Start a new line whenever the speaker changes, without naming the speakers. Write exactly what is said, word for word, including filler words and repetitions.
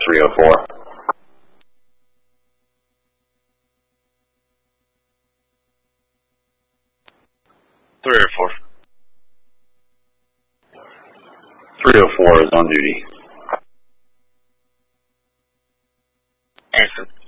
three oh four.
three oh four.
three oh four is on duty.
Answer.